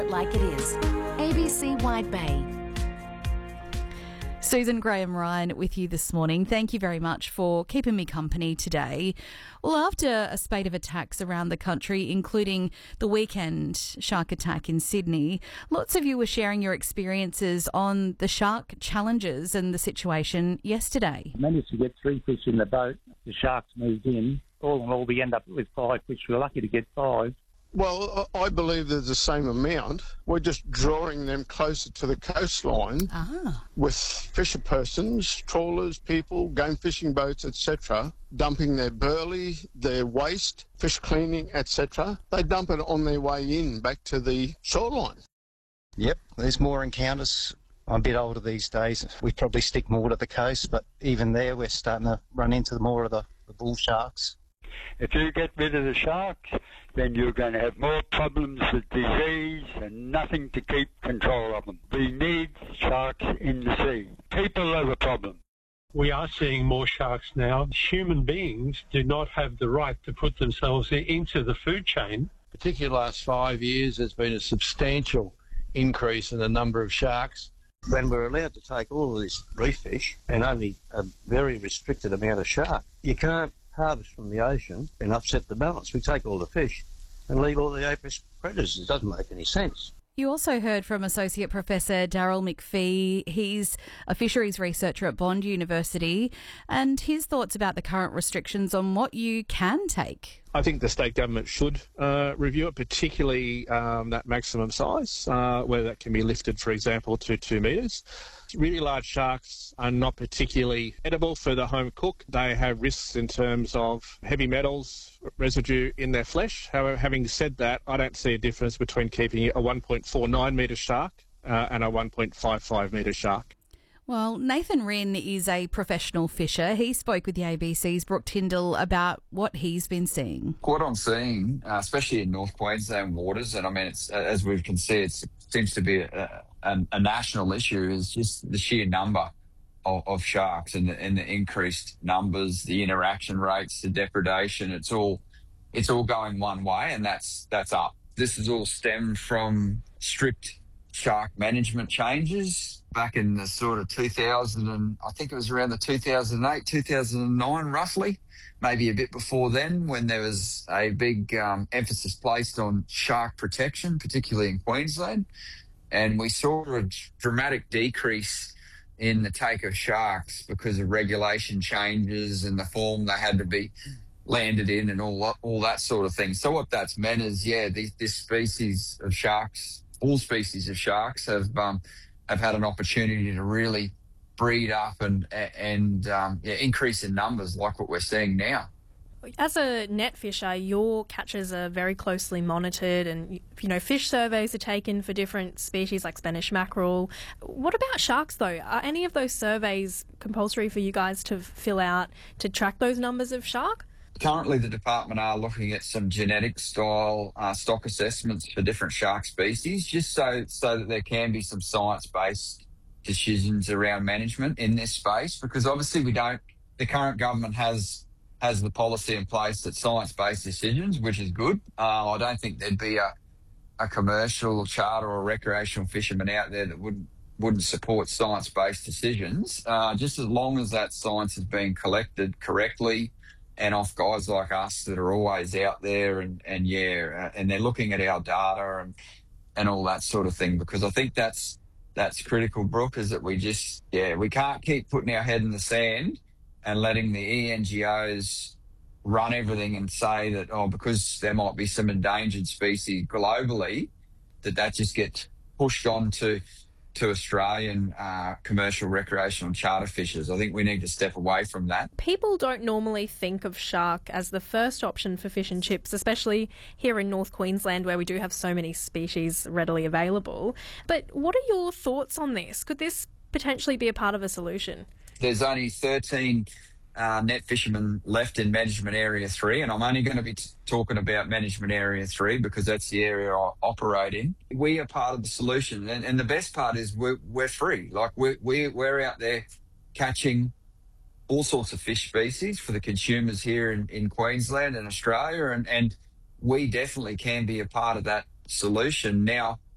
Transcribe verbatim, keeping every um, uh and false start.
Like it is. A B C Wide Bay. Susan Graham-Ryan with you this morning. Thank you very much for keeping me company today. Well, after a spate of attacks around the country, including the weekend shark attack in Sydney, lots of you were sharing your experiences on the shark challenges and the situation yesterday. I managed to get three fish in the boat. The sharks moved in. All in all, we end up with five fish. We're lucky to get five. Well, I believe they're the same amount. We're just drawing them closer to the coastline Ah. with fisher persons, trawlers, people, game fishing boats, et cetera, dumping their burley, their waste, fish cleaning, et cetera. They dump it on their way in back to the shoreline. Yep, there's more encounters. I'm a bit older these days. We probably stick more to the coast, but even there we're starting to run into more of the, the bull sharks. If you get rid of the sharks, then you're going to have more problems with disease and nothing to keep control of them. We need sharks in the sea. People are the problem. We are seeing more sharks now. Human beings do not have the right to put themselves into the food chain. Particularly the last five years, there's been a substantial increase in the number of sharks. When we're allowed to take all of this reef fish and only a very restricted amount of shark, you can't harvest from the ocean and upset the balance. We take all the fish and leave all the apex predators. It doesn't make any sense. You also heard from Associate Professor Daryl McPhee. He's a fisheries researcher at Bond University, and his thoughts about the current restrictions on what you can take. I think the state government should uh, review it, particularly um, that maximum size, uh, whether that can be lifted, for example, to two metres. Really large sharks are not particularly edible for the home cook. They have risks in terms of heavy metals, residue in their flesh. However, having said that, I don't see a difference between keeping a one point four nine metre shark uh, and a one point five five metre shark. Well, Nathan Rinn is a professional fisher. He spoke with the A B C's Brooke Tyndall about what he's been seeing. What I'm seeing, uh, especially in North Queensland waters, and I mean, it's, as we can see, it seems to be a, a, a national issue, is just the sheer number of, of sharks and the, and the increased numbers, the interaction rates, the depredation. It's all, it's all going one way, and that's that's up. This has all stemmed from strict shark management changes back in the sort of two thousand, and I think it was around the two thousand eight, two thousand nine roughly, maybe a bit before then, when there was a big um, emphasis placed on shark protection, particularly in Queensland. And we saw a dramatic decrease in the take of sharks because of regulation changes and the form they had to be landed in and all, all that sort of thing. So what that's meant is, yeah, these, this species of sharks, all species of sharks have um, have had an opportunity to really breed up and and um, yeah, increase in numbers like what we're seeing now. As a net fisher, your catches are very closely monitored, and you know fish surveys are taken for different species like Spanish mackerel. What about sharks, though? Are any of those surveys compulsory for you guys to fill out to track those numbers of shark? Currently, the department are looking at some genetic style uh, stock assessments for different shark species, just so so that there can be some science-based decisions around management in this space. Because obviously, we don't. The current government has has the policy in place that science-based decisions, which is good. Uh, I don't think there'd be a a commercial charter or recreational fisherman out there that wouldn't wouldn't support science-based decisions, uh, just as long as that science is being collected correctly and off guys like us that are always out there and, and yeah, uh, and they're looking at our data and, and all that sort of thing, because I think that's, that's critical, Brooke, is that we just, yeah, we can't keep putting our head in the sand and letting the E N G Os run everything and say that, oh, because there might be some endangered species globally, that that just gets pushed on to, to Australian uh, commercial, recreational charter fishers. I think we need to step away from that. People don't normally think of shark as the first option for fish and chips, especially here in North Queensland where we do have so many species readily available. But what are your thoughts on this? Could this potentially be a part of a solution? There's only thirteen uh, net fishermen left in Management Area three, and I'm only going to be t- talking about Management Area three because that's the area I operate in. We are part of the solution, and, and the best part is we're, we're free. Like, we're, we're, we're out there catching all sorts of fish species for the consumers here in, in Queensland and Australia, and, and we definitely can be a part of that solution. Now,